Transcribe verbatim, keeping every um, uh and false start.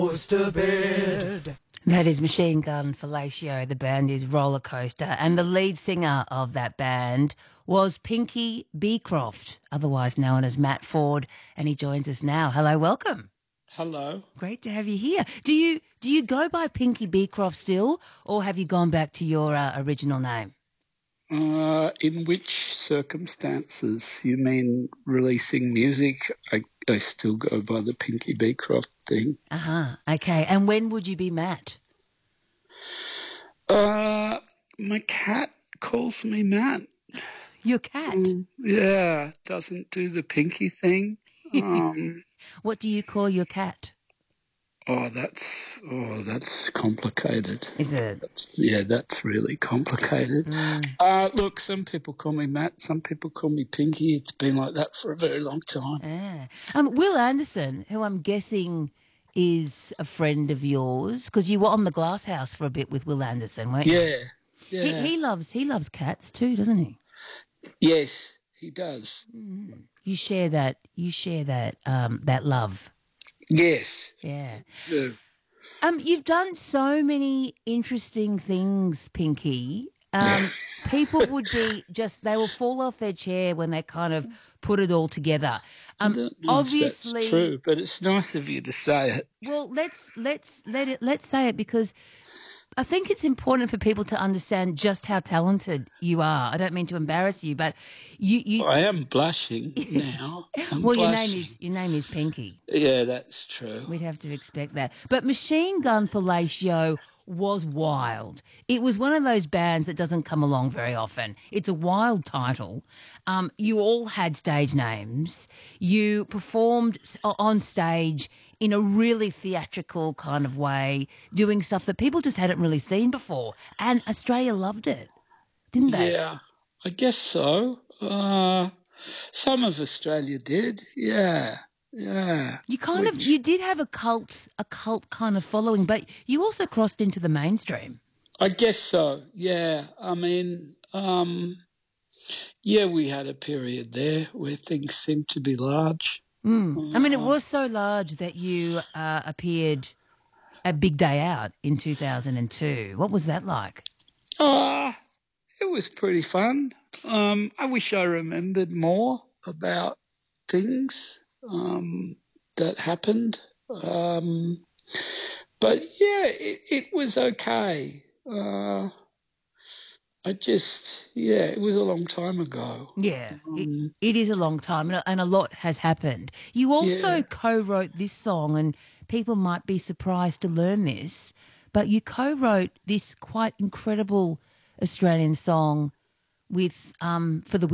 to bed. That is Machine Gun Fellatio. The band is Roller Coaster, and the lead singer of that band was Pinky Beecroft, otherwise known as Matt Ford, and he joins us now. Hello, welcome. Hello. Great to have you here. Do you do you go by Pinky Beecroft still, or have you gone back to your uh, original name? Uh, in which circumstances? You mean releasing music? I, I still go by the Pinky Beecroft thing. Uh-huh. Okay. And when would you be Matt? Uh, my cat calls me Matt. Your cat? Mm, yeah, doesn't do the Pinky thing. Um, What do you call your cat? oh, that's oh, that's complicated. Is it? That's, yeah, that's really complicated. Mm. Uh, look, some people call me Matt, some people call me Pinky. It's been like that for a very long time. Yeah. Um, Will Anderson, who I'm guessing is a friend of yours, because you were on the Glass House for a bit with Will Anderson, weren't you? Yeah, yeah. He, he loves he loves cats too, doesn't he? Yes, he does. Mm. You share that. You share that. Um, that love. Yes. Yeah. Yeah. Um, you've done so many interesting things, Pinky. Um, people would be just, they will fall off their chair when they kind of put it all together. Um, I don't know if obviously, that's true, but it's nice of you to say it. well, let's let's let it let's say it, because I think it's important for people to understand just how talented you are. I don't mean to embarrass you, but you you. I am blushing now. I'm well, your blushing. name is your name is Pinky. Yeah, that's true. We'd have to expect that. But Machine Gun Fellatio was wild. It was one of those bands that doesn't come along very often. It's a wild title. Um, you all had stage names. You performed s- on stage in a really theatrical kind of way, doing stuff that people just hadn't really seen before. And Australia loved it, didn't they? Yeah, I guess so. Uh, some of Australia did. Yeah, yeah. You kind of Which- you did have a cult a cult kind of following, but you also crossed into the mainstream. I guess so. Yeah. I mean, um, yeah, we had a period there where things seemed to be large. Mm. I mean, it was so large that you uh, appeared at Big Day Out in two thousand two. What was that like? Uh, it was pretty fun. Um, I wish I remembered more about things um, that happened. Um, but yeah, it, it was okay. Uh, I just, yeah, it was a long time ago. Yeah, it, Um, it is a long time, and a, and a lot has happened. You also Yeah. co-wrote this song, and people might be surprised to learn this, but you co-wrote this quite incredible Australian song with um, for the